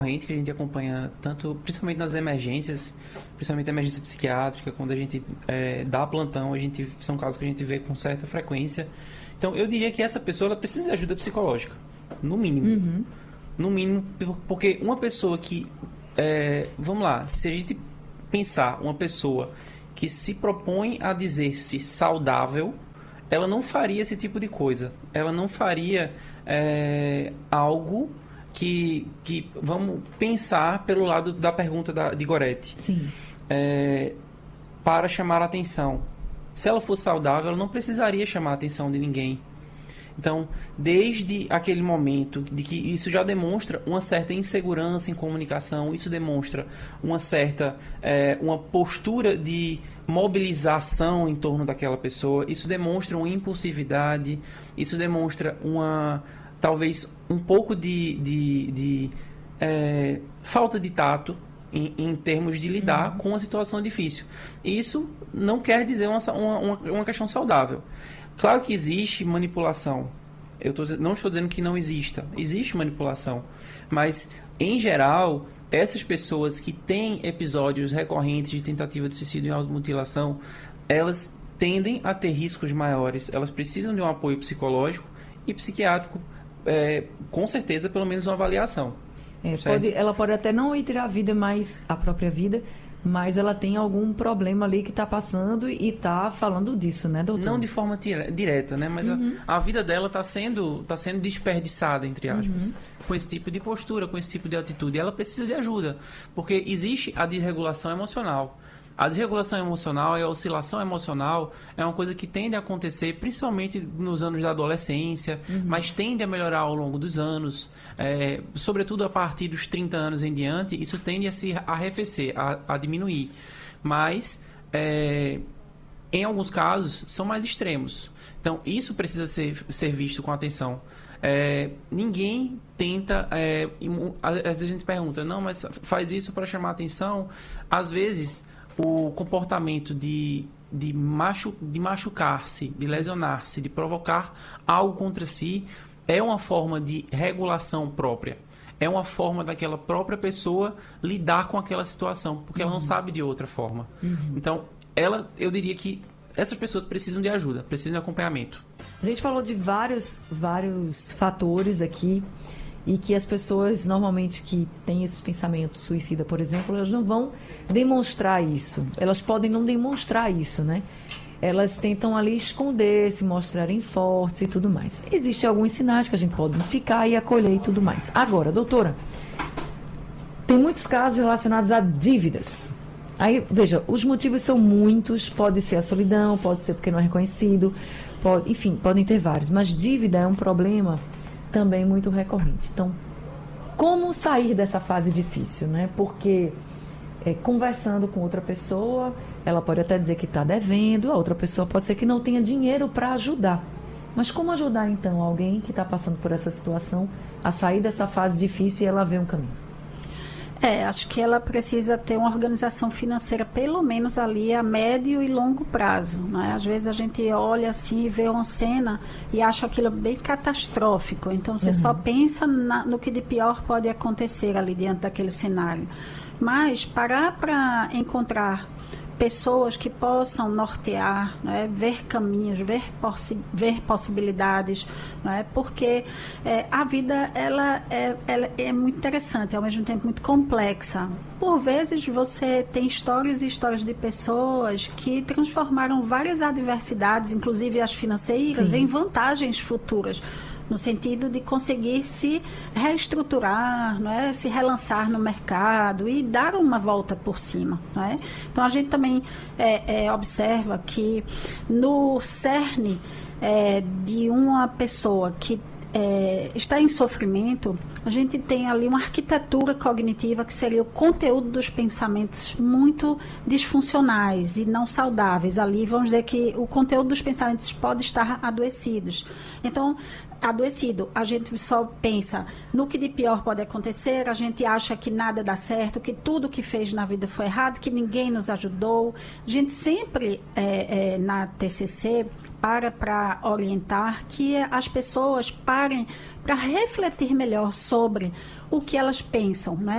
recorrente que a gente acompanha tanto, principalmente nas emergências, principalmente a emergência psiquiátrica, quando a gente dá plantão, são casos que a gente vê com certa frequência. Então, eu diria que essa pessoa ela precisa de ajuda psicológica, no mínimo. Uhum. No mínimo, porque uma pessoa que... vamos lá, se a gente pensar uma pessoa que se propõe a dizer-se saudável, ela não faria esse tipo de coisa. Ela não faria algo que vamos pensar pelo lado da pergunta de Goretti. Sim. Para chamar a atenção. Se ela fosse saudável, ela não precisaria chamar a atenção de ninguém. Então, desde aquele momento de que isso já demonstra uma certa insegurança em comunicação, isso demonstra uma certa uma postura de mobilização em torno daquela pessoa, isso demonstra uma impulsividade, isso demonstra talvez um pouco de falta de tato em termos de lidar com uma situação difícil. Isso não quer dizer uma questão saudável. Claro que existe manipulação. Não estou dizendo que não exista. Existe manipulação. Mas, em geral, essas pessoas que têm episódios recorrentes de tentativa de suicídio e automutilação, elas tendem a ter riscos maiores. Elas precisam de um apoio psicológico e psiquiátrico, com certeza, pelo menos uma avaliação. Ela pode até não ir tirar a própria vida, mas ela tem algum problema ali que está passando e está falando disso, né, doutor? Não de forma direta, né? Mas a vida dela está sendo desperdiçada, entre aspas, com esse tipo de postura, com esse tipo de atitude. E ela precisa de ajuda, porque existe a desregulação emocional. A desregulação emocional e a oscilação emocional é uma coisa que tende a acontecer principalmente nos anos da adolescência, mas tende a melhorar ao longo dos anos, sobretudo a partir dos 30 anos em diante, isso tende a se arrefecer, a diminuir. Mas, em alguns casos, são mais extremos. Então, isso precisa ser visto com atenção. Ninguém tenta... às vezes a gente pergunta, não, mas faz isso para chamar atenção? Às vezes... o comportamento de machucar-se, de lesionar-se, de provocar algo contra si, é uma forma de regulação própria. É uma forma daquela própria pessoa lidar com aquela situação, porque ela não sabe de outra forma. Então, eu diria que essas pessoas precisam de ajuda, precisam de acompanhamento. A gente falou de vários fatores aqui, e que as pessoas, normalmente, que têm esses pensamentos suicida, por exemplo, elas não vão demonstrar isso. Elas podem não demonstrar isso, né? Elas tentam ali esconder, se mostrarem fortes e tudo mais. Existem alguns sinais que a gente pode identificar e acolher e tudo mais. Agora, doutora, tem muitos casos relacionados a dívidas. Aí, veja, os motivos são muitos. Pode ser a solidão, pode ser porque não é reconhecido, enfim, podem ter vários. Mas dívida é um problema também muito recorrente. Então, como sair dessa fase difícil, né? Porque conversando com outra pessoa, ela pode até dizer que está devendo, a outra pessoa pode ser que não tenha dinheiro para ajudar. Mas como ajudar, então, alguém que está passando por essa situação a sair dessa fase difícil e ela ver um caminho? Acho que ela precisa ter uma organização financeira, pelo menos ali a médio e longo prazo, né? Às vezes a gente olha assim e vê uma cena e acha aquilo bem catastrófico, então você só pensa no que de pior pode acontecer ali diante daquele cenário. Mas parar para encontrar pessoas que possam nortear, né, ver caminhos, ver possibilidades, né, porque a vida ela é muito interessante, ao mesmo tempo muito complexa. Por vezes você tem histórias e histórias de pessoas que transformaram várias adversidades, inclusive as financeiras, em vantagens futuras, no sentido de conseguir se reestruturar, não é? Se relançar no mercado e dar uma volta por cima. Não é? Então, a gente também observa que no cerne de uma pessoa que está em sofrimento, a gente tem ali uma arquitetura cognitiva que seria o conteúdo dos pensamentos muito disfuncionais e não saudáveis. Ali, vamos dizer que o conteúdo dos pensamentos pode estar adoecidos. Então, adoecido, a gente só pensa no que de pior pode acontecer, a gente acha que nada dá certo, que tudo que fez na vida foi errado, que ninguém nos ajudou. A gente sempre, na TCC, para orientar que as pessoas parem para refletir melhor sobre o que elas pensam, né?